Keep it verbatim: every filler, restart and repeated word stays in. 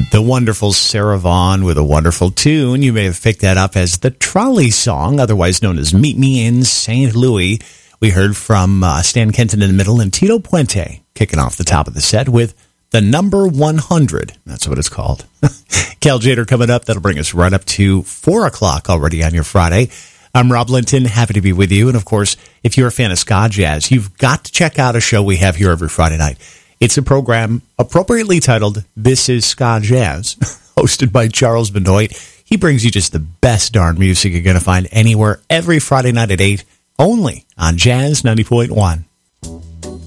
The wonderful Sarah Vaughan with a wonderful tune. You may have picked that up as the Trolley Song, otherwise known as Meet Me in Saint Louis. We heard from uh, Stan Kenton in the middle and Tito Puente kicking off the top of the set with the number one hundred. That's what it's called. Cal Jader coming up. That'll bring us right up to four o'clock already on your Friday. I'm Rob Linton. Happy to be with you. And, of course, if you're a fan of ska jazz, you've got to check out a show we have here every Friday night. It's a program appropriately titled This is Ska Jazz, hosted by Charles Benoit. He brings you just the best darn music you're going to find anywhere every Friday night at eight, only on Jazz ninety point one.